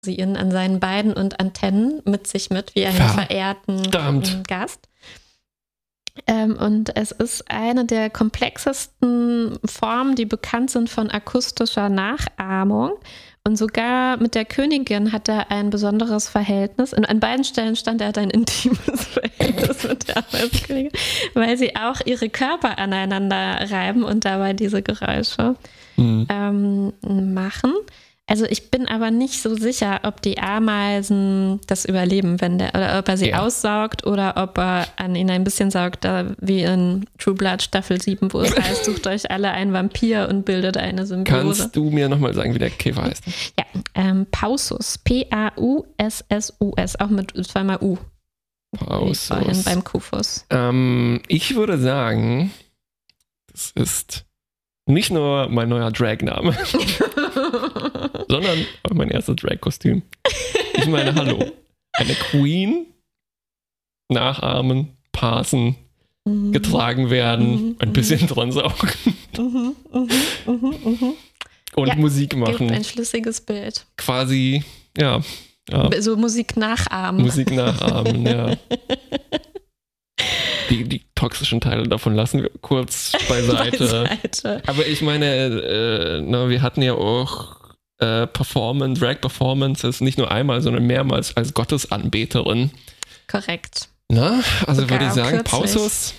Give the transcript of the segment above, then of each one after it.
sie ihn an seinen Beinen und Antennen mit sich mit, wie einen verehrten Gast. Und es ist eine der komplexesten Formen, die bekannt sind von akustischer Nachahmung. Und sogar mit der Königin hat er ein besonderes Verhältnis. Und an beiden Stellen stand, er hat ein intimes Verhältnis mit der Ameisenkönigin, weil sie auch ihre Körper aneinander reiben und dabei diese Geräusche machen. Also ich bin aber nicht so sicher, ob die Ameisen das überleben, oder ob er sie aussaugt oder ob er an ihnen ein bisschen saugt, wie in True Blood Staffel 7, wo es heißt, sucht euch alle einen Vampir und bildet eine Symbiose. Kannst du mir nochmal sagen, wie der Käfer heißt? Ja, Pausus, P-A-U-S-S-U-S, auch mit zweimal U. Pausus. Vorhin beim Kufus. Ich würde sagen, das ist nicht nur mein neuer Drag-Name, sondern auch mein erstes Drag-Kostüm. Ich meine, hallo, eine Queen nachahmen, parsen, getragen werden, ein bisschen dran saugen und Musik machen. Gibt ein schlüssiges Bild. Quasi, ja. So Musik nachahmen. Musik nachahmen, ja. Die toxischen Teile davon lassen wir kurz beiseite. Aber ich meine, wir hatten ja auch Drag-Performances nicht nur einmal, sondern mehrmals als Gottesanbeterin. Korrekt. Na, also sogar würde ich sagen, Pausus.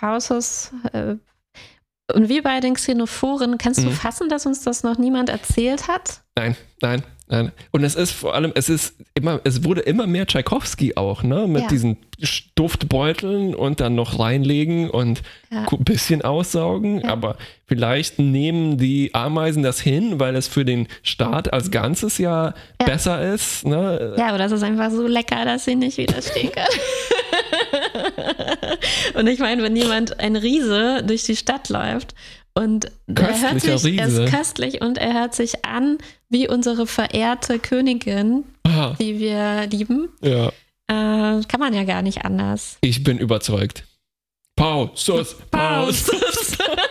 Und wie bei den Xenophoren, kannst du fassen, dass uns das noch niemand erzählt hat? Nein. Und es ist vor allem, es wurde immer mehr Tschaikowski auch, ne? Mit diesen Duftbeuteln und dann noch reinlegen und ein bisschen aussaugen. Ja. Aber vielleicht nehmen die Ameisen das hin, weil es für den Staat als Ganzes besser ist. Ne? Ja, aber das ist einfach so lecker, dass sie nicht widerstehen kann. Und ich meine, wenn ein Riese durch die Stadt läuft und er ist köstlich und er hört sich an wie unsere verehrte Königin, die wir lieben, kann man ja gar nicht anders. Ich bin überzeugt. Pausus.